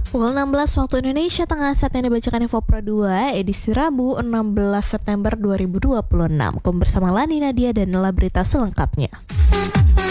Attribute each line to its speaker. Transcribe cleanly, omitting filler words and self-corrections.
Speaker 1: Pukul 16 waktu Indonesia Tengah, saatnya dibacakan Info Pro 2 edisi Rabu 16 September 2026. Kamu bersama Lani Nadia dan inilah berita selengkapnya.